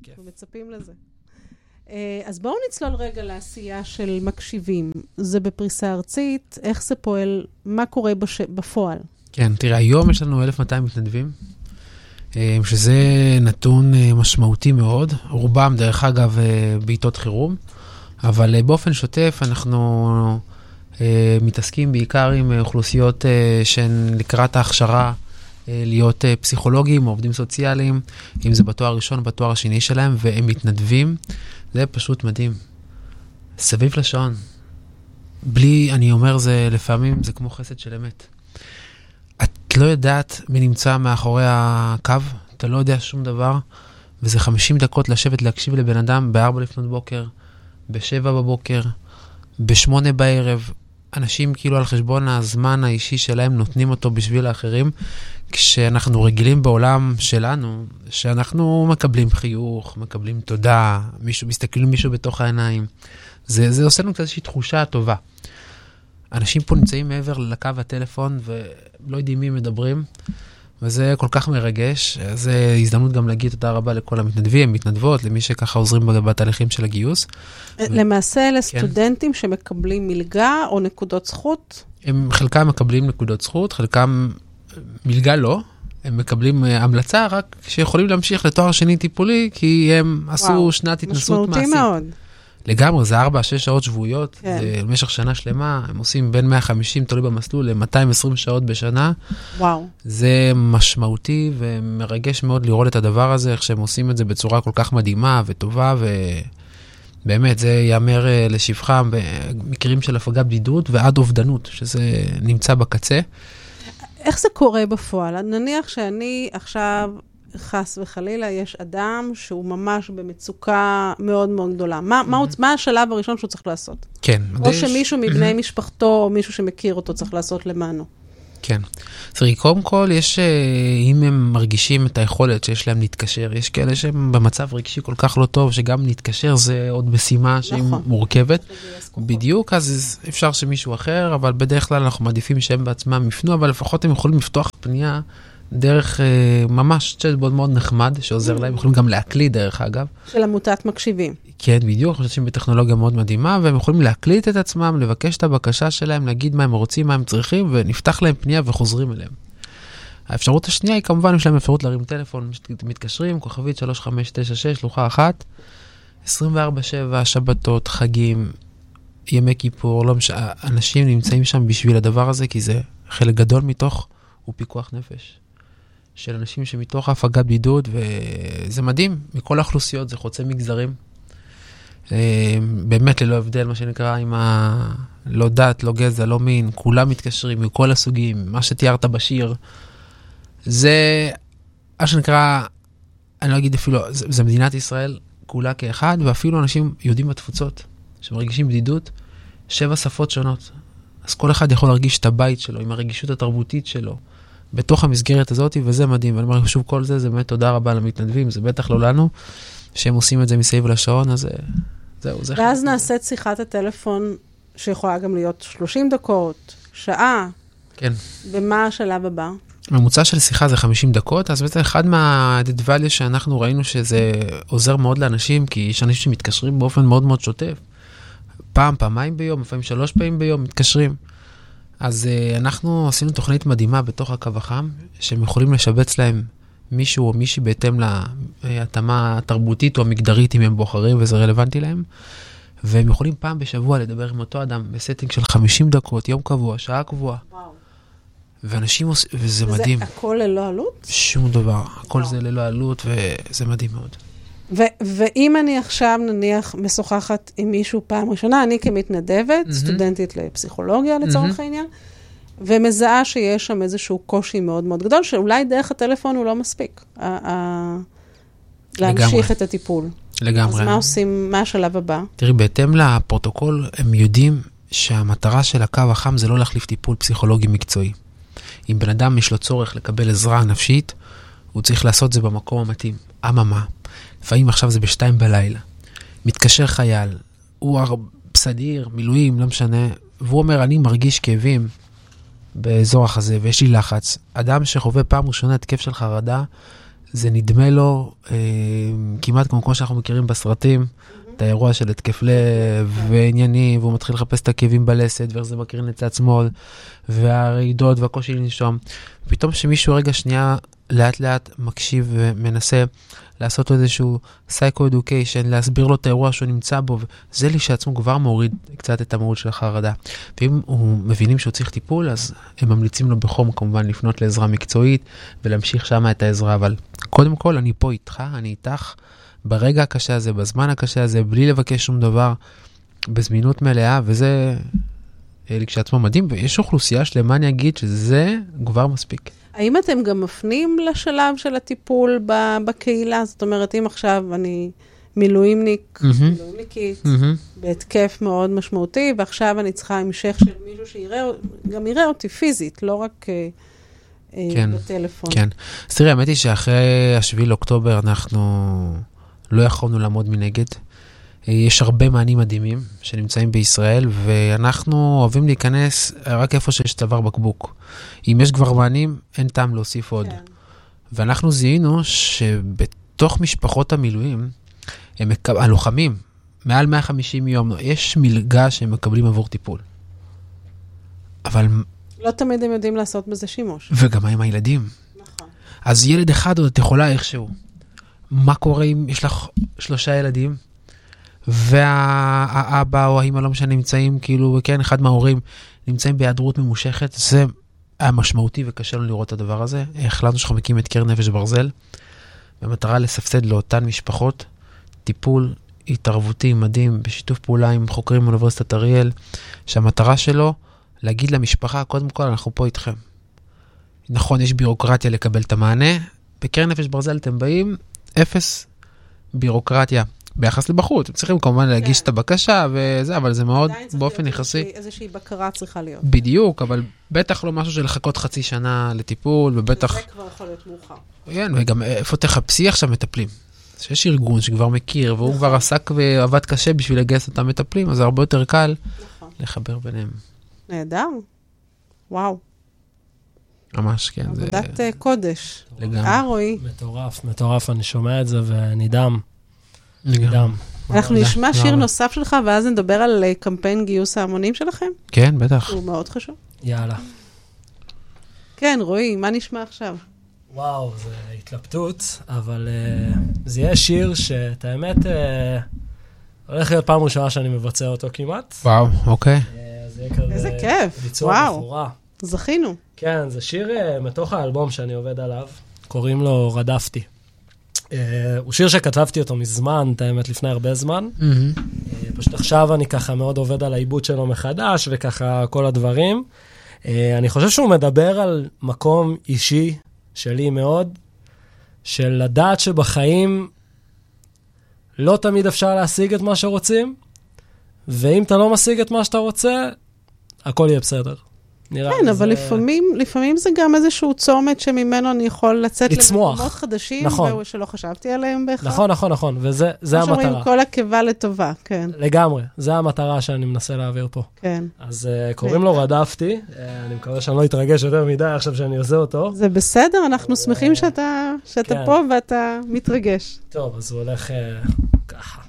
אנחנו מצפים לזה. אז בואו נצלול רגע לעשייה של מקשיבים. זה בפריסה ארצית, איך זה פועל, מה קורה בפועל? כן, תראה, היום יש לנו 1,200 מתנדבים, שזה נתון משמעותי מאוד, רובם דרך אגב בעיתות חירום, אבל באופן שוטף אנחנו מתעסקים בעיקר עם אוכלוסיות שהן לקראת ההכשרה להיות פסיכולוגים או עובדים סוציאליים, אם זה בתואר הראשון, בתואר השני שלהם, והם מתנדבים, זה פשוט מדהים. סביב לשעון. בלי, אני אומר, זה לפעמים, זה כמו חסד של אמת. את לא יודעת מי נמצא מאחורי הקו, אתה לא יודע שום דבר, וזה 50 דקות לשבת להקשיב לבן אדם ב-4 לפנות בוקר, ב-7 בבוקר, ב-8 בערב, אנשים כאילו על חשבון הזמן האישי שלהם נותנים אותו בשביל האחרים, כשאנחנו רגילים בעולם שלנו, שאנחנו מקבלים חיוך, מקבלים תודה, מסתכלים מישהו בתוך העיניים. זה עושה לנו קצת איזושהי תחושה טובה. אנשים פה נמצאים מעבר לקו הטלפון ולא יודעים מי מדברים, וזה כל כך מרגש. זו הזדמנות גם להגיד תודה רבה לכל המתנדבים, מתנדבות, למי שככה עוזרים בתהליכים של הגיוס. למעשה אלה סטודנטים שמקבלים מלגה או נקודות זכות? חלקם מקבלים נקודות זכות, חלקם מלגה לא. הם מקבלים המלצה רק שיכולים להמשיך לתואר שני טיפולי, כי הם עשו שנת התנסות מעשית. משמעותי מאוד. לגמרי, זה 4-6 שעות שבועיות, זה במשך שנה שלמה, הם עושים בין 150, תלוי במסלול, ל-220 שעות בשנה. וואו. זה משמעותי ומרגש מאוד לראות את הדבר הזה, איך שהם עושים את זה בצורה כל כך מדהימה וטובה, ובאמת זה יאמר לשבחם במקרים של הפגת בדידות ועד אובדנות, שזה נמצא בקצה. איך זה קורה בפועל? נניח שאני עכשיו חס וחלילה, יש אדם שהוא ממש במצוקה מאוד מאוד גדולה. מה השלב הראשון שהוא צריך לעשות? כן. או שמישהו מבני משפחתו, או מישהו שמכיר אותו צריך לעשות למענו. כן. תראי, קודם כל, יש, אם הם מרגישים את היכולת שיש להם להתקשר, יש כאלה שהם במצב רגשי כל כך לא טוב, שגם להתקשר זה עוד משימה שהיא מורכבת. בדיוק, אז אפשר שמישהו אחר, אבל בדרך כלל אנחנו מעדיפים שהם בעצמם יפנו, אבל לפחות הם יכולים לפתוח פנייה דרך ממש צ'אט מאוד מאוד נחמד, שעוזר להם, יכולים גם להקליט דרך אגב. של עמותת מקשיבים. כן, בדיוק, אנחנו חושבים בטכנולוגיה מאוד מדהימה, והם יכולים להקליט את עצמם, לבקש את הבקשה שלהם, להגיד מה הם רוצים, מה הם צריכים, ונפתח להם פנייה וחוזרים אליהם. האפשרות השנייה היא כמובן, יש להם אפשרות להרים טלפון, מתקשרים, כוכבית 3596, שלוחה 1, 24/7, שבתות, חגים, ימי כיפור, לא משנה, אנשים נמצאים שם בשביל הדבר הזה, כי זה חלק גדול מתוך, הוא פיקוח נפש. של אנשים שמתוך הפגת בדידות, וזה מדהים, מכל האוכלוסיות, זה חוצה מגזרים. באמת ללא הבדל, מה שנקרא, עם לא דת, לא גזע, לא מין, כולם מתקשרים מכל הסוגים, מה שתיארת בשיר. זה, מה שנקרא, אני לא אגיד אפילו, זה מדינת ישראל, כולה כאחד, ואפילו אנשים יהודים בתפוצות, שמרגישים בדידות, 7 שפות שונות. אז כל אחד יכול להרגיש את הבית שלו, עם הרגישות התרבותית שלו, בתוך המסגרת הזאת, וזה מדהים. ואני אומר, שוב, כל זה באמת תודה רבה למתנדבים, זה בטח לא לנו, שהם עושים את זה מסביב לשעון, אז זהו. ואז נעשית שיחת הטלפון, שיכולה גם להיות 30 דקות, שעה. כן. ומה השלב הבא? הממוצע של שיחה זה 50 דקות, אז בעצם אחד מה-added value שאנחנו ראינו שזה עוזר מאוד לאנשים, כי יש אנשים שמתקשרים באופן מאוד מאוד שוטף. פעמיים ביום, לפעמים 3 פעמים ביום, מתקשרים. אז אנחנו עשינו תוכנית מדהימה בתוך הקו החם, שהם יכולים לשבץ להם מישהו או מישהי בהתאם להתאמה התרבותית או המגדרית, אם הם בוחרים וזה רלוונטי להם, והם יכולים פעם בשבוע לדבר עם אותו אדם בסטינג של 50 דקות, יום קבוע, שעה קבועה. וואו. ואנשים עושים, וזה מדהים. זה הכל ללא עלות? שום דבר, הכל זה ללא עלות, וזה מדהים מאוד. ואם אני עכשיו נניח משוחחת עם מישהו פעם ראשונה, אני כמתנדבת, סטודנטית לפסיכולוגיה לצורך העניין, ומזהה שיש שם איזשהו קושי מאוד מאוד גדול, שאולי דרך הטלפון הוא לא מספיק, להמשיך את הטיפול. לגמרי. אז מה עושים, מה השלב הבא? תראי, בהתאם לפרוטוקול, הם יודעים שהמטרה של הקו החם זה לא להחליף טיפול פסיכולוגי מקצועי. אם בן אדם יש לו צורך לקבל עזרה נפשית, הוא צריך לעשות זה במקום המתאים. אממה, לפעמים עכשיו זה ב2 בלילה. מתקשר חייל, הוא בסדיר, מילואים, לא משנה, והוא אומר, אני מרגיש כאבים באזור החזה, ויש לי לחץ. אדם שחווה פעם ראשונה התקף של חרדה, זה נדמה לו, כמעט כמו שאנחנו מכירים בסרטים, את האירוע של התקף לב ועניינים, והוא מתחיל לחפש את הכאבים בלסת, ואיך זה מקרין לצד שמאל, והרעידות והקושי לנשום. פתאום שמישהו רגע שנייה לאט לאט מקשיב ומנסה לעשות לו איזשהו psycho-education, להסביר לו את האירוע שהוא נמצא בו, וזה לי שעצמו כבר מוריד קצת את המהות של החרדה. ואם הוא מבינים שהוא צריך טיפול, אז הם ממליצים לו בחום כמובן לפנות לעזרה מקצועית, ולהמשיך שמה את העזרה. אבל קודם כל, אני פה איתך, אני איתך, ברגע הקשה הזה, בזמן הקשה הזה, בלי לבקש שום דבר, בזמינות מלאה, וזה לי כשעצמו מדהים, ויש אוכלוסייה שלמה, אני אגיד שזה כבר מספיק. האם אתם גם מפנים לשלב של הטיפול בקהילה? זאת אומרת, אם עכשיו אני מילואימניקית, בהתקף מאוד משמעותי, ועכשיו אני צריכה המשך של מישהו שגם יראה אותי פיזית, לא רק בטלפון. כן. אז תראי, האמת היא שאחרי 7 לאוקטובר אנחנו לא יכולנו לעמוד מנגד. יש הרבה מענים מדהימים שנמצאים בישראל, ואנחנו אוהבים להיכנס רק איפה שיש צוואר בקבוק. אם יש כבר מענים, אין טעם להוסיף עוד. ואנחנו זיהינו שבתוך משפחות המילואים, הלוחמים, מעל 150 יום, יש מלגה שהם מקבלים עבור טיפול. אבל לא תמיד הם יודעים לעשות בזה שימוש. וגם עם הילדים. נכון. אז ילד אחד עוד את יכולה איכשהו. מה קורה אם יש לך 3 ילדים? והאבא או האמא לא משנה נמצאים, כאילו, כן, אחד מההורים נמצאים בהיעדרות ממושכת, זה היה משמעותי וקשה לנו לראות את הדבר הזה. החלטנו שאנחנו מקימים את קרן נפש ברזל, במטרה לסבסד לאותן משפחות, טיפול התערבותי מדהים, בשיתוף פעולה עם חוקרים מאוניברסיטת אריאל, שהמטרה שלו, להגיד למשפחה, קודם כל, אנחנו פה איתכם. נכון, יש בירוקרטיה לקבל את המענה, בקרן נפש ברזל אתם באים, 0 בירוקרטיה. ביחס לבחוץ, צריכים כמובן להגיש את הבקשה וזה, אבל זה מאוד באופן יחסי. איזושהי בקרה צריכה להיות. בדיוק, אבל בטח לא משהו של לחכות חצי שנה לטיפול, ובטח... זה כבר יכול להיות מאוחר. כן, וגם איפה תחפשי עכשיו מטפלים. שיש ארגון שכבר מכיר, והוא כבר עסק ועבד קשה בשביל לגייס אותם מטפלים, אז זה הרבה יותר קל לחבר ביניהם. נהדר. וואו. ממש, כן. עבודת קודש. לגמרי. רועי. מטורף, אני שומע את זה ונדהם. אנחנו נשמע שיר נוסף שלך, ואז נדבר על קמפיין גיוס ההמונים שלכם. כן, בטח. הוא מאוד חשוב. יאללה. כן, רועי, מה נשמע עכשיו? וואו, זה התלבטות, אבל זה יהיה שיר שאת האמת הולך להיות פעם ראשונה שאני מבצע אותו כמעט. וואו, אוקיי. איזה כיף, וואו. זכינו. כן, זה שיר מתוך האלבום שאני עובד עליו, קוראים לו רדפתי. הוא שיר שכתבתי אותו מזמן, את האמת לפני הרבה זמן. פשוט עכשיו אני ככה מאוד עובד על העיבוד שלו מחדש, וככה כל הדברים. אני חושב שהוא מדבר על מקום אישי שלי מאוד, של לדעת שבחיים לא תמיד אפשר להשיג את מה שרוצים, ואם אתה לא משיג את מה שאתה רוצה, הכל יהיה בסדר. כן, אבל לפעמים זה גם איזשהו צומת שממנו אני יכול לצאת למקומות חדשים, שלא חשבתי עליהם בהכרח. נכון, וזה המטרה. שאומרים כל עקבה לטובה, כן. לגמרי, זה המטרה שאני מנסה להעביר פה. כן. אז קוראים לו רדפתי, אני מקווה שאני לא אתרגש יותר מדי עכשיו שאני עושה אותו. זה בסדר, אנחנו שמחים שאתה פה ואתה מתרגש. טוב, אז הוא הולך ככה.